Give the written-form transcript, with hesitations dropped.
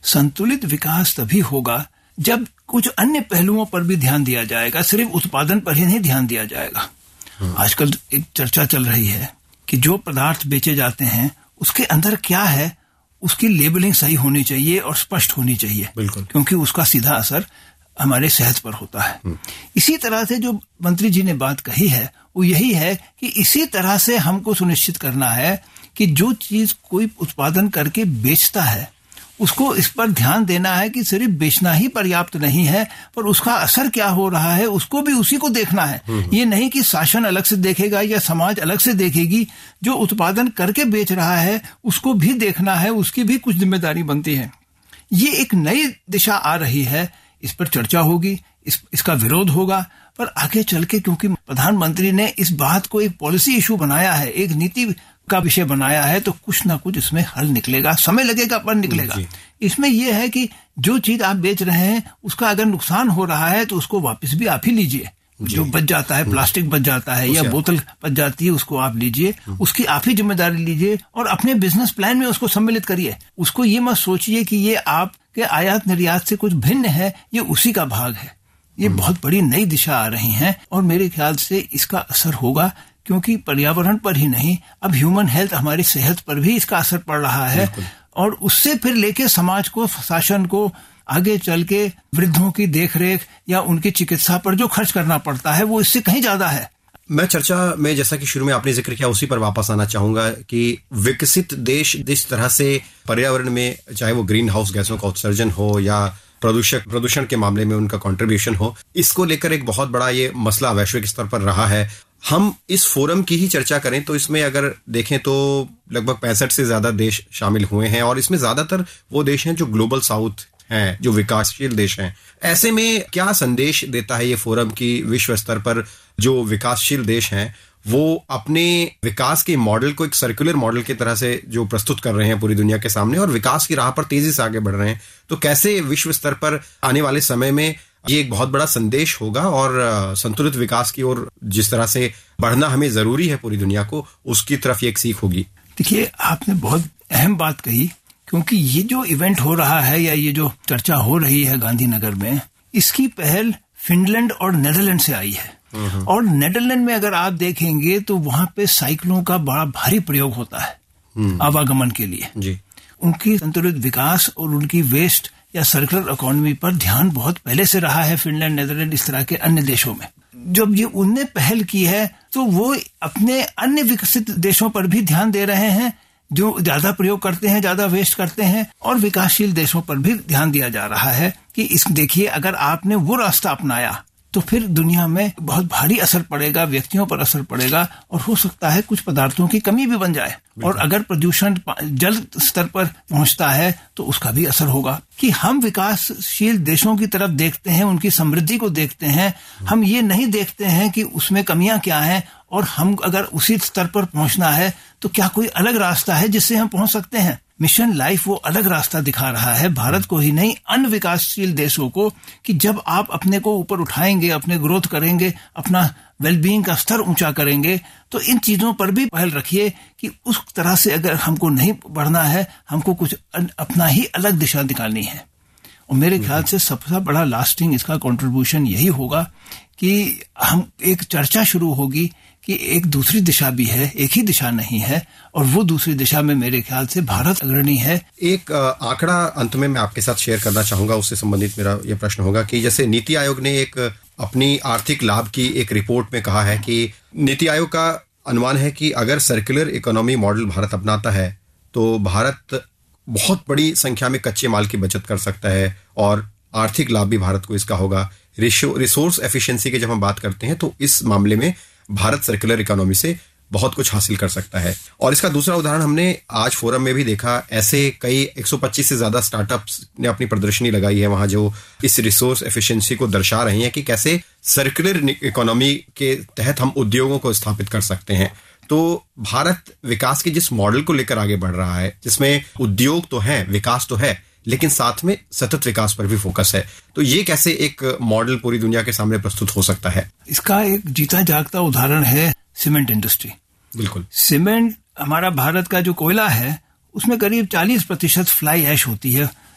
संतुलित विकास तभी होगा जब कुछ अन्य पहलुओं पर भी ध्यान दिया जाएगा, सिर्फ उत्पादन पर ही नहीं ध्यान दिया जाएगा। आजकल एक चर्चा चल रही है कि जो पदार्थ बेचे जाते हैं उसके अंदर क्या है, उसकी लेबलिंग सही होनी चाहिए और स्पष्ट होनी चाहिए, बिल्कुल, क्योंकि उसका सीधा असर हमारे सेहत पर होता है। इसी तरह से जो मंत्री जी ने बात कही है वो यही है कि इसी तरह से हमको सुनिश्चित करना है कि जो चीज कोई उत्पादन करके बेचता है उसको इस पर ध्यान देना है कि सिर्फ बेचना ही पर्याप्त नहीं है, पर उसका असर क्या हो रहा है उसको भी उसी को देखना है। ये नहीं कि शासन अलग से देखेगा या समाज अलग से देखेगी, जो उत्पादन करके बेच रहा है उसको भी देखना है, उसकी भी कुछ जिम्मेदारी बनती है। ये एक नई दिशा आ रही है, इस पर चर्चा होगी, इसका विरोध होगा, पर आगे चल के क्योंकि प्रधानमंत्री ने इस बात को एक पॉलिसी इशू बनाया है, एक नीति का विषय बनाया है, तो कुछ ना कुछ इसमें हल निकलेगा, समय लगेगा पर निकलेगा। इसमें यह है कि जो चीज आप बेच रहे हैं उसका अगर नुकसान हो रहा है तो उसको वापस भी आप ही लीजिए। जो बच जाता है, प्लास्टिक बच जाता है या बोतल बच जाती है, उसको आप लीजिए, उसकी आप ही जिम्मेदारी लीजिए और अपने बिजनेस प्लान में उसको सम्मिलित करिए। उसको ये मत सोचिए कि ये आपके आयात निर्यात से कुछ भिन्न है, ये उसी का भाग है। ये बहुत बड़ी नई दिशा आ रही है और मेरे ख्याल से इसका असर होगा, क्योंकि पर्यावरण पर ही नहीं, अब ह्यूमन हेल्थ, हमारी सेहत पर भी इसका असर पड़ रहा है और उससे फिर लेके समाज को, शासन को आगे चल के वृद्धों की देखरेख या उनकी चिकित्सा पर जो खर्च करना पड़ता है वो इससे कहीं ज्यादा है। मैं चर्चा में, जैसा कि शुरू में आपने जिक्र किया, उसी पर वापस आना चाहूंगा कि विकसित देश जिस तरह से पर्यावरण में, चाहे वो ग्रीन हाउस गैसों का उत्सर्जन हो या प्रदूषण के मामले में उनका कंट्रीब्यूशन हो, इसको लेकर एक बहुत बड़ा ये मसला वैश्विक स्तर पर रहा है। हम इस फोरम की ही चर्चा करें तो इसमें अगर देखें तो लगभग 65 से ज्यादा देश शामिल हुए हैं और इसमें ज्यादातर वो देश हैं जो ग्लोबल साउथ हैं, जो विकासशील देश हैं। ऐसे में क्या संदेश देता है ये फोरम की विश्व स्तर पर जो विकासशील देश हैं वो अपने विकास के मॉडल को एक सर्कुलर मॉडल की तरह से जो प्रस्तुत कर रहे हैं पूरी दुनिया के सामने और विकास की राह पर तेजी से आगे बढ़ रहे हैं, तो कैसे विश्व स्तर पर आने वाले समय में ये एक बहुत बड़ा संदेश होगा और संतुलित विकास की ओर जिस तरह से बढ़ना हमें जरूरी है पूरी दुनिया को, उसकी तरफ ये एक सीख होगी। देखिए, आपने बहुत अहम बात कही, क्योंकि ये जो इवेंट हो रहा है या ये जो चर्चा हो रही है गांधीनगर में, इसकी पहल फिनलैंड और नेदरलैंड से आई है। और नेदरलैंड में अगर आप देखेंगे तो वहां पे साइकिलों का बड़ा भारी प्रयोग होता है आवागमन के लिए जी। उनकी संतुलित विकास और उनकी वेस्ट या सर्कुलर इकोनॉमी पर ध्यान बहुत पहले से रहा है फिनलैंड, नेदरलैंड, इस तरह के अन्य देशों में। जब ये उनने पहल की है तो वो अपने अन्य विकसित देशों पर भी ध्यान दे रहे हैं जो ज्यादा प्रयोग करते हैं, ज्यादा वेस्ट करते हैं, और विकासशील देशों पर भी ध्यान दिया जा रहा है कि इस देखिए अगर आपने वो रास्ता अपनाया तो फिर दुनिया में बहुत भारी असर पड़ेगा, व्यक्तियों पर असर पड़ेगा और हो सकता है कुछ पदार्थों की कमी भी बन जाए। और अगर प्रदूषण जल स्तर पर पहुंचता है तो उसका भी असर होगा। कि हम विकासशील देशों की तरफ देखते हैं, उनकी समृद्धि को देखते हैं, हम ये नहीं देखते हैं कि उसमें कमियां क्या हैं और हम अगर उसी स्तर पर पहुंचना है तो क्या कोई अलग रास्ता है जिससे हम पहुंच सकते हैं। मिशन लाइफ वो अलग रास्ता दिखा रहा है भारत को ही नहीं, अन्य विकासशील देशों को, कि जब आप अपने को ऊपर उठाएंगे, अपने ग्रोथ करेंगे, अपना वेलबीइंग का स्तर ऊंचा करेंगे, तो इन चीजों पर भी पहल रखिए कि उस तरह से अगर हमको नहीं बढ़ना है, हमको कुछ अपना ही अलग दिशा निकालनी है। और मेरे ख्याल से सबसे बड़ा लास्टिंग इसका कंट्रीब्यूशन यही होगा कि हम एक चर्चा शुरू होगी कि एक दूसरी दिशा भी है, एक ही दिशा नहीं है, और वो दूसरी दिशा में मेरे ख्याल से भारत अग्रणी है। एक आंकड़ा अंत में मैं आपके साथ शेयर करना चाहूंगा, उससे संबंधित मेरा यह प्रश्न होगा कि जैसे नीति आयोग ने एक अपनी आर्थिक लाभ की एक रिपोर्ट में कहा है कि नीति आयोग का अनुमान है कि अगर सर्कुलर इकोनॉमी मॉडल भारत अपनाता है तो भारत बहुत बड़ी संख्या में कच्चे माल की बचत कर सकता है और आर्थिक लाभ भी भारत को इसका होगा। रिसोर्स एफिशिएंसी की जब हम बात करते हैं तो इस मामले में भारत सर्कुलर इकोनॉमी से बहुत कुछ हासिल कर सकता है। और इसका दूसरा उदाहरण हमने आज फोरम में भी देखा, ऐसे कई 125 से ज्यादा स्टार्टअप्स ने अपनी प्रदर्शनी लगाई है वहां जो इस रिसोर्स एफिशिएंसी को दर्शा रही हैं कि कैसे सर्कुलर इकोनॉमी के तहत हम उद्योगों को स्थापित कर सकते हैं। तो भारत विकास के जिस मॉडल को लेकर आगे बढ़ रहा है, जिसमें उद्योग तो है, विकास तो है, लेकिन साथ में सतत विकास पर भी फोकस है, तो ये कैसे एक मॉडल पूरी दुनिया के सामने प्रस्तुत हो सकता है? इसका एक जीता जागता उदाहरण है सीमेंट इंडस्ट्री। बिल्कुल, सीमेंट, हमारा भारत का जो कोयला है उसमें करीब 40% फ्लाई ऐश होती है,